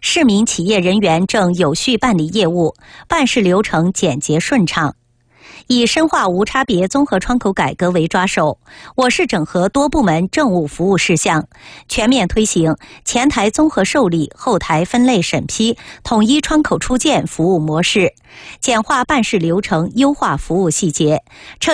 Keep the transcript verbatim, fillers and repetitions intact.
市民企业人员正有序办理业务，办事流程简洁顺畅。以深化无差别综合窗口改革为抓手，我市整合多部门政务服务事项，全面推行前台综合受理、后台分类审批、统一窗口出件服务模式，简化办事流程，优化服务细节。